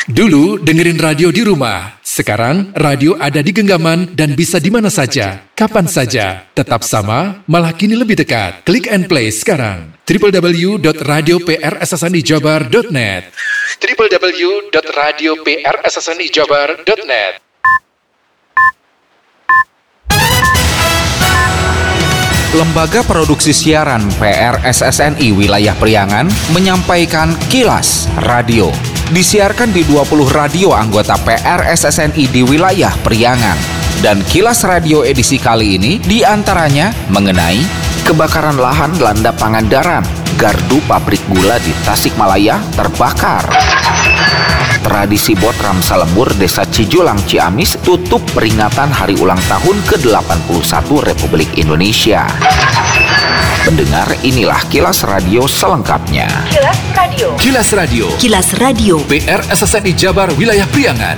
Dulu dengerin radio di rumah, sekarang radio ada di genggaman dan bisa di mana saja, kapan saja. Tetap sama, malah kini lebih dekat. Klik and play sekarang. www.radioprssnijabar.net www.radioprssnijabar.net. Lembaga Produksi Siaran PRSSNI Wilayah Priangan menyampaikan Kilas Radio. Disiarkan di 20 radio anggota PRSSNI di wilayah Priangan. Dan Kilas Radio edisi kali ini diantaranya mengenai kebakaran lahan Landa Pangandaran, gardu pabrik gula di Tasikmalaya terbakar. Tradisi Botram Salembur Desa Cijulang Ciamis tutup peringatan hari ulang tahun ke-81 Republik Indonesia. Pendengar, inilah Kilas Radio selengkapnya. Kilas Radio. Kilas Radio. Kilas Radio. PRSSNI Jabar Wilayah Priangan.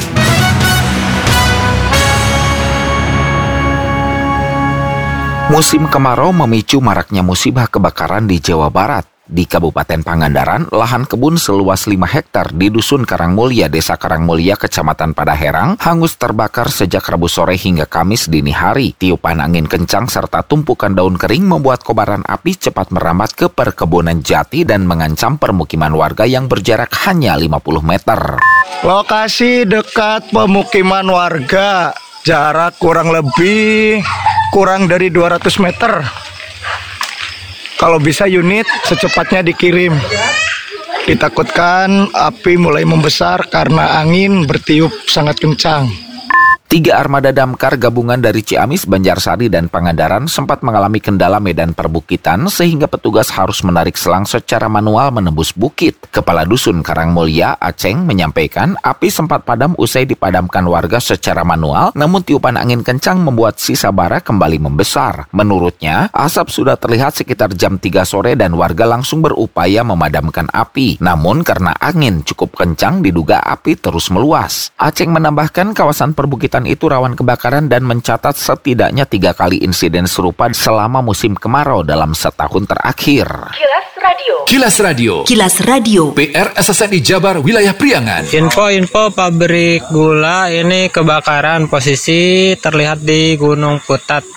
Musim kemarau memicu maraknya musibah kebakaran di Jawa Barat. Di Kabupaten Pangandaran, lahan kebun seluas 5 hektar di Dusun Karangmulia, Desa Karangmulia, Kecamatan Padaherang, hangus terbakar sejak Rabu sore hingga Kamis dini hari. Tiupan angin kencang serta tumpukan daun kering membuat kobaran api cepat merambat ke perkebunan jati dan mengancam permukiman warga yang berjarak hanya 50 meter. Lokasi dekat pemukiman warga, jarak kurang dari 200 meter. Kalau bisa unit secepatnya dikirim. Ditakutkan api mulai membesar karena angin bertiup sangat kencang. 3 armada damkar gabungan dari Ciamis, Banjarsari, dan Pangandaran sempat mengalami kendala medan perbukitan sehingga petugas harus menarik selang secara manual menembus bukit. Kepala Dusun Karangmulia, Aceng, menyampaikan api sempat padam usai dipadamkan warga secara manual, namun tiupan angin kencang membuat sisa bara kembali membesar. Menurutnya, asap sudah terlihat sekitar jam 3 sore dan warga langsung berupaya memadamkan api. Namun karena angin cukup kencang, diduga api terus meluas. Aceng menambahkan kawasan perbukitan itu rawan kebakaran dan mencatat setidaknya 3 kali insiden serupa selama musim kemarau dalam setahun terakhir. Kilas Radio. Kilas Radio. Kilas Radio. PRSSNI Jabar Wilayah Priangan. Info pabrik gula ini kebakaran, posisi terlihat di Gunung Putat.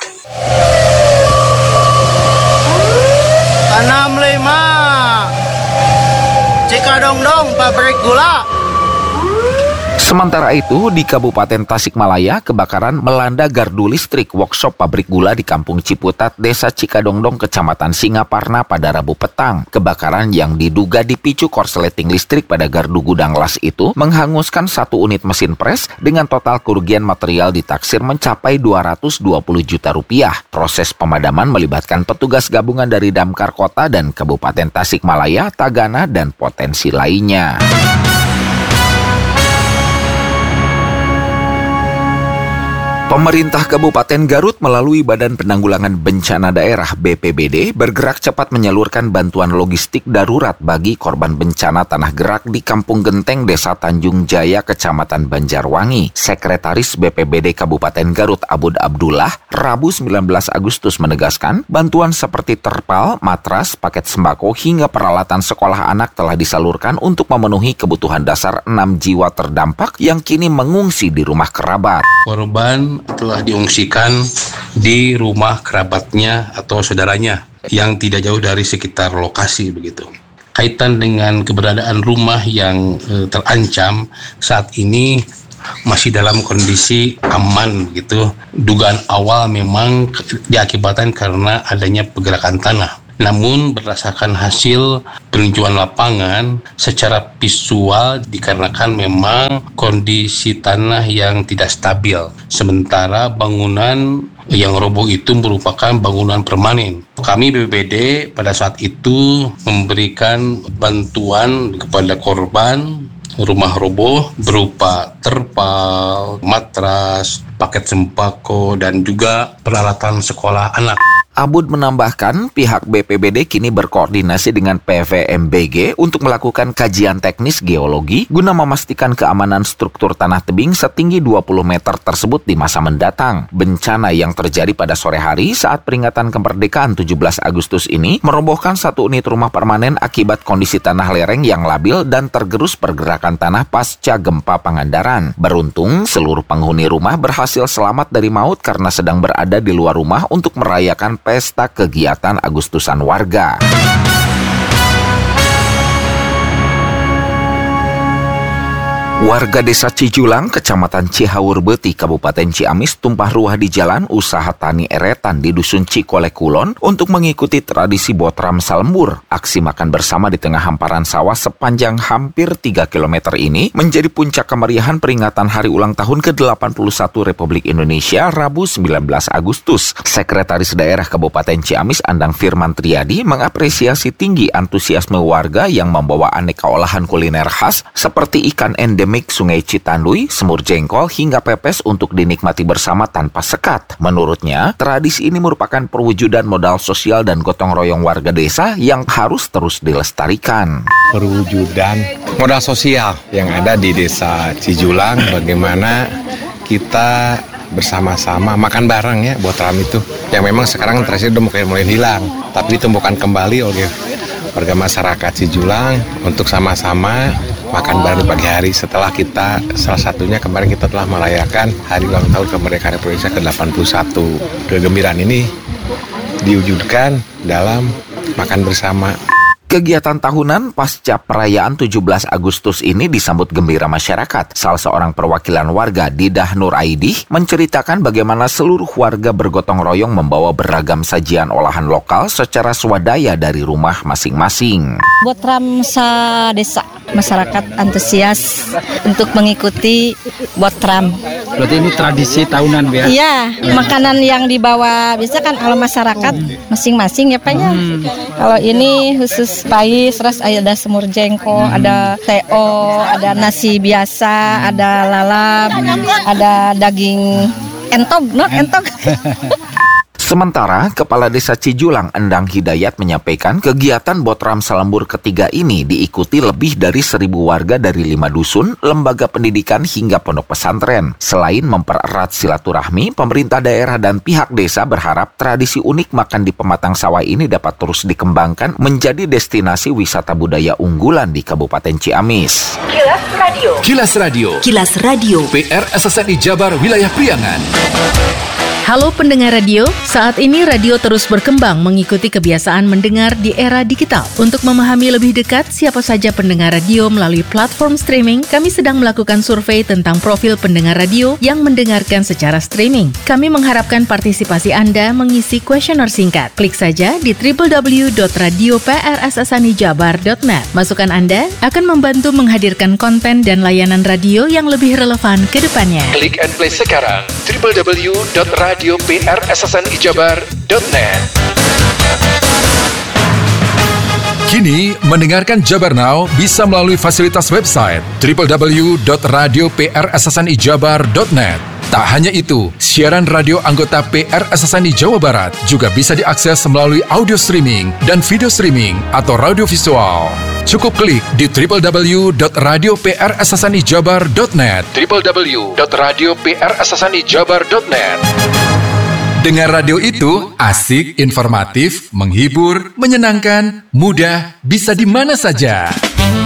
65 Cikadongdong pabrik gula. Sementara itu, di Kabupaten Tasikmalaya, kebakaran melanda gardu listrik workshop pabrik gula di Kampung Ciputat, Desa Cikadongdong, Kecamatan Singaparna pada Rabu petang. Kebakaran yang diduga dipicu korsleting listrik pada gardu gudang las itu menghanguskan 1 unit mesin pres dengan total kerugian material ditaksir mencapai 220 juta rupiah. Proses pemadaman melibatkan petugas gabungan dari Damkar Kota dan Kabupaten Tasikmalaya, Tagana, dan potensi lainnya. Pemerintah Kabupaten Garut melalui Badan Penanggulangan Bencana Daerah BPBD bergerak cepat menyalurkan bantuan logistik darurat bagi korban bencana tanah gerak di Kampung Genteng, Desa Tanjung Jaya, Kecamatan Banjarwangi. Sekretaris BPBD Kabupaten Garut Abud Abdullah Rabu 19 Agustus menegaskan bantuan seperti terpal, matras, paket sembako hingga peralatan sekolah anak telah disalurkan untuk memenuhi kebutuhan dasar 6 jiwa terdampak yang kini mengungsi di rumah kerabat. Korban telah diungsikan di rumah kerabatnya atau saudaranya yang tidak jauh dari sekitar lokasi begitu. Kaitan dengan keberadaan rumah yang terancam saat ini masih dalam kondisi aman gitu. Dugaan awal memang diakibatkan karena adanya pergerakan tanah. Namun berdasarkan hasil peninjauan lapangan secara visual dikarenakan memang kondisi tanah yang tidak stabil. Sementara bangunan yang roboh itu merupakan bangunan permanen. Kami BPBD pada saat itu memberikan bantuan kepada korban rumah roboh berupa terpal, matras, paket sembako, dan juga peralatan sekolah anak. Abud menambahkan pihak BPBD kini berkoordinasi dengan PVMBG untuk melakukan kajian teknis geologi guna memastikan keamanan struktur tanah tebing setinggi 20 meter tersebut di masa mendatang. Bencana yang terjadi pada sore hari saat peringatan kemerdekaan 17 Agustus ini merobohkan satu unit rumah permanen akibat kondisi tanah lereng yang labil dan tergerus pergerakan tanah pasca gempa Pangandaran. Beruntung, seluruh penghuni rumah berhasil selamat dari maut karena sedang berada di luar rumah untuk merayakan pesta kegiatan Agustusan warga. Warga Desa Cijulang, Kecamatan Cihaur Beuti, Kabupaten Ciamis tumpah ruah di jalan usaha tani eretan di Dusun Cikole Kulon untuk mengikuti tradisi Botram Salembur. Aksi makan bersama di tengah hamparan sawah sepanjang hampir 3 km ini menjadi puncak kemeriahan peringatan hari ulang tahun ke-81 Republik Indonesia Rabu 19 Agustus. Sekretaris Daerah Kabupaten Ciamis Andang Firman Triadi mengapresiasi tinggi antusiasme warga yang membawa aneka olahan kuliner khas seperti ikan endemik Sungai Citanduy, semur jengkol, hingga pepes untuk dinikmati bersama tanpa sekat. Menurutnya, tradisi ini merupakan perwujudan modal sosial dan gotong royong warga desa yang harus terus dilestarikan. Perwujudan modal sosial yang ada di Desa Cijulang, bagaimana kita bersama-sama makan bareng ya, Botram itu. Yang memang sekarang tradisi udah mulai hilang, tapi ditumbuhkan kembali oleh warga masyarakat Cijulang untuk sama-sama makan bareng di pagi hari setelah kita, salah satunya kemarin kita telah merayakan hari ulang tahun kemerdekaan Republik Indonesia ke-81. Kegembiraan ini diwujudkan dalam makan bersama. Kegiatan tahunan pasca perayaan 17 Agustus ini disambut gembira masyarakat. Salah seorang perwakilan warga, Didah Nur Aidih, menceritakan bagaimana seluruh warga bergotong royong membawa beragam sajian olahan lokal secara swadaya dari rumah masing-masing. Botram sa-desa, masyarakat antusias untuk mengikuti Botram. Berarti ini tradisi tahunan, ya? Iya, makanan yang dibawa biasa kan kalau masyarakat masing-masing ya Pak ya. Kalau ini khusus pais, terus ada semur jengkol, ada teo, ada nasi biasa, ada lalap, ada daging entog, entog. Sementara, Kepala Desa Cijulang Endang Hidayat menyampaikan kegiatan Botram Salembur ketiga ini diikuti lebih dari 1.000 warga dari 5 dusun, lembaga pendidikan hingga pondok pesantren. Selain mempererat silaturahmi, pemerintah daerah dan pihak desa berharap tradisi unik makan di pematang sawah ini dapat terus dikembangkan menjadi destinasi wisata budaya unggulan di Kabupaten Ciamis. Kilas Radio. Kilas Radio. Kilas Radio. PR SSNI Jabar Wilayah Priangan. Halo pendengar radio, saat ini radio terus berkembang mengikuti kebiasaan mendengar di era digital. Untuk memahami lebih dekat siapa saja pendengar radio melalui platform streaming, kami sedang melakukan survei tentang profil pendengar radio yang mendengarkan secara streaming. Kami mengharapkan partisipasi Anda mengisi kuesioner singkat. Klik saja di www.radio.prssanijabar.net. Masukan Anda akan membantu menghadirkan konten dan layanan radio yang lebih relevan ke depannya. Klik and play sekarang www.radio.prssanijabar.net. Kini, mendengarkan Jabar Now bisa melalui fasilitas website www.radio.prssanijabar.net. Tak hanya itu, siaran radio anggota PRSSNI Jawa Barat juga bisa diakses melalui audio streaming dan video streaming atau radio visual. Cukup klik di www.radio.prssanijabar.net www.radio.prssanijabar.net. Dengar radio itu asik, informatif, menghibur, menyenangkan, mudah, bisa di mana saja.